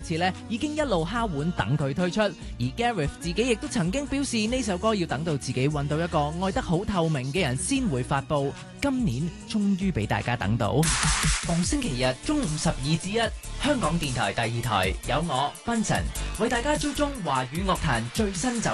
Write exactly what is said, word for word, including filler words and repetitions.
始咧，已經一路敲碗等佢推出。而 Gareth 自己亦都曾經表示呢首歌要等到自己揾到一個愛得好透明嘅人先會發佈。今年終於俾大家等到。逢星期日中午十二至一，香港電台第二台有我 Benson 為大家追蹤華語樂壇最新走